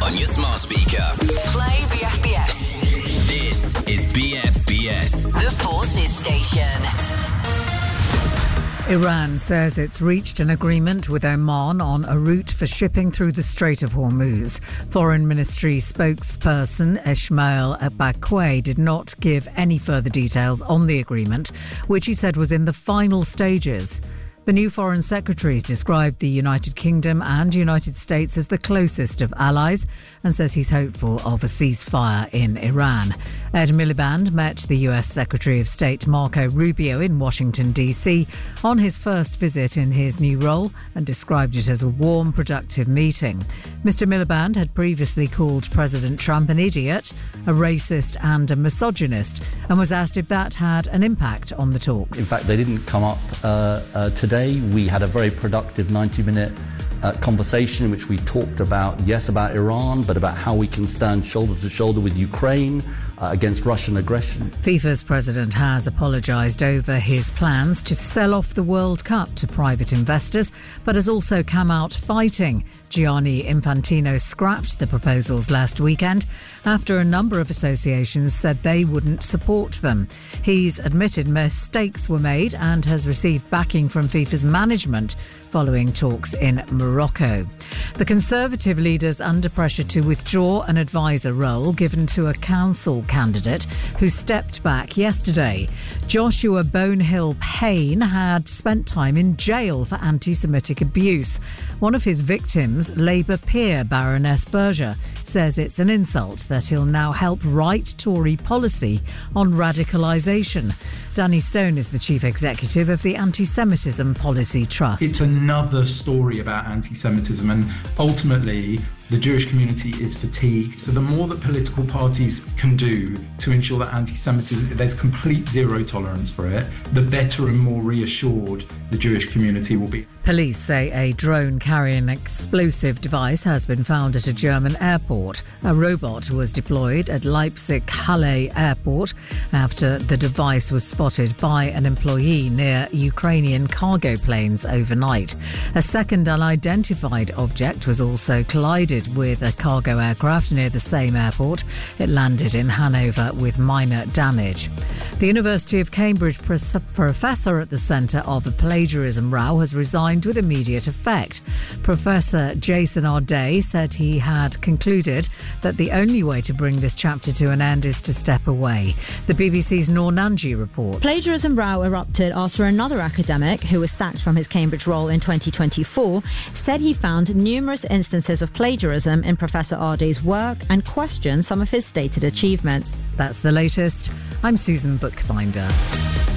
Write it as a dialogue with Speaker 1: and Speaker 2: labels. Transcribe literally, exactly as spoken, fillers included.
Speaker 1: on your smart speaker.
Speaker 2: Play B F B S.
Speaker 1: This is B F B S.
Speaker 2: The Forces Station.
Speaker 3: Iran says it's reached an agreement with Oman on a route for shipping through the Strait of Hormuz. Foreign Ministry spokesperson Ismail Baqai did not give any further details on the agreement, which he said was in the final stages. The new Foreign Secretary described the United Kingdom and United States as the closest of allies and says he's hopeful of a ceasefire in Iran. Ed Miliband met the U S Secretary of State Marco Rubio in Washington, D C on his first visit in his new role and described it as a warm, productive meeting. Mister Miliband had previously called President Trump an idiot, a racist and a misogynist, and was asked if that had an impact on the talks.
Speaker 4: In fact, they didn't come up uh, uh, today. We had a very productive ninety-minute uh, conversation in which we talked about, yes, about Iran, but about how we can stand shoulder to shoulder with Ukraine uh, against Russian aggression.
Speaker 3: FIFA's president has apologised over his plans to sell off the World Cup to private investors, but has also come out fighting. Gianni Infantino scrapped the proposals last weekend after a number of associations said they wouldn't support them. He's admitted mistakes were made and has received backing from FIFA's management following talks in Morocco. The Conservative leader's under pressure to withdraw an advisor role given to a council candidate who stepped back yesterday. Joshua Bonehill Payne had spent time in jail for anti-Semitic abuse. One of his victims, Labour peer Baroness Berger, says it's an insult that he'll now help write Tory policy on radicalisation. Danny Stone is the chief executive of the Anti-Semitism Policy Trust.
Speaker 5: It's another story about anti-Semitism, and ultimately the Jewish community is fatigued. So the more that political parties can do to ensure that anti-Semitism, there's complete zero tolerance for it, the better and more reassured the Jewish community will be.
Speaker 3: Police say a drone carrying an explosive device has been found at a German airport. A robot was deployed at Leipzig-Halle Airport after the device was spotted by an employee near Ukrainian cargo planes overnight. A second unidentified object was also collided with a cargo aircraft near the same airport. It landed in Hanover with minor damage. The University of Cambridge professor at the centre of a plagiarism row has resigned with immediate effect. Professor Jason Arday said he had concluded that the only way to bring this chapter to an end is to step away. The B B C's Noor Nanji reports.
Speaker 6: Plagiarism row erupted after another academic, who was sacked from his Cambridge role in twenty twenty-four, said he found numerous instances of plagiarism in Professor Arday's work and questioned some of his stated achievements.
Speaker 3: That's the latest. I'm Susan Bookbinder.